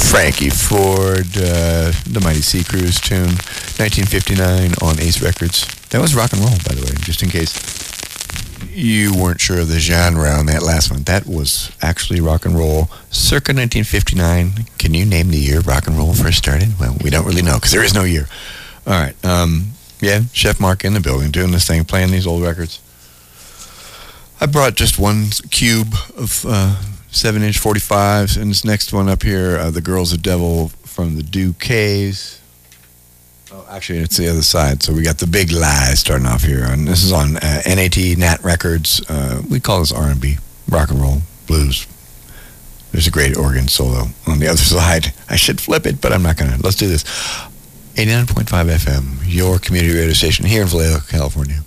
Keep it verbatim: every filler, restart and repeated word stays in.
Frankie Ford, uh, the Mighty Sea Cruise tune, nineteen fifty-nine on Ace Records. That was rock and roll, by the way, just in case you weren't sure of the genre on that last one. That was actually rock and roll, circa nineteen fifty-nine. Can you name the year rock and roll first started? Well, we don't really know, because there is no year. All right, um, yeah, Chef Mark in the building, doing this thing, playing these old records. I brought just one cube of uh, seven-inch forty-fives, and this next one up here, uh, The Girls of Devil from the Duquesnes. Oh, actually, it's the other side. So we got The Big Lie starting off here. And this is on uh, N A T, Nat Records. Uh, we call this R and B, rock and roll, blues. There's a great organ solo on the other side. I should flip it, but I'm not going to. Let's do this. eighty-nine point five F M, your community radio station here in Vallejo, California.